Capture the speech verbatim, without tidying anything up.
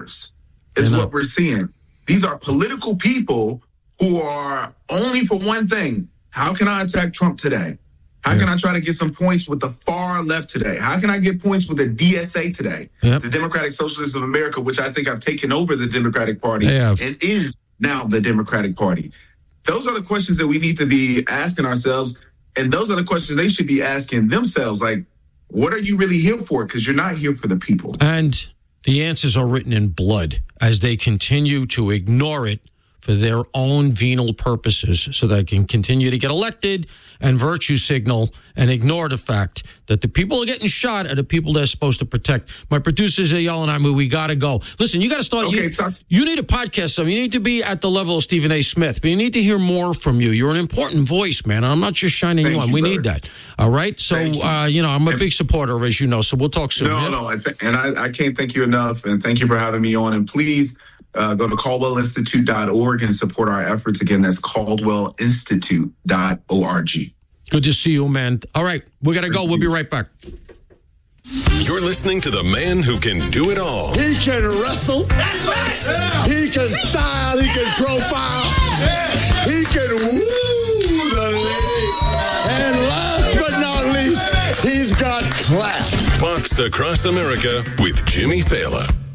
wars is what we're seeing. These are political people who are only for one thing. How can I attack Trump today? How yeah. can I try to get some points with the far left today? How can I get points with the D S A today? Yep. The Democratic Socialists of America, which I think have taken over the Democratic Party and is now the Democratic Party. Those are the questions that we need to be asking ourselves. And those are the questions they should be asking themselves. Like, what are you really here for? Because you're not here for the people. And the answers are written in blood as they continue to ignore it for their own venal purposes so they can continue to get elected and virtue signal and ignore the fact that the people are getting shot are the people they're supposed to protect. My producers are yelling at me, we got to go. Listen, you got to start. Okay, you, talk- you need a podcast. So you need to be at the level of Stephen A. Smith, but you need to hear more from you. You're an important voice, man. I'm not just shining Thank you on. You, we sir. need that. All right? So, you. Uh, you know, I'm a big supporter, as you know, so we'll talk soon. No, yeah? no, and I, I can't thank you enough, and thank you for having me on. And please, Uh, go to caldwell institute dot org and support our efforts. Again, that's caldwell institute dot org. Good to see you, man. All right, we got to go. We'll be right back. You're listening to the man who can do it all. He can wrestle. That's right. Yeah. He can style. He can profile. Yeah. He can woo the lady. And last but not least, he's got class. Fox Across America with Jimmy Fallon.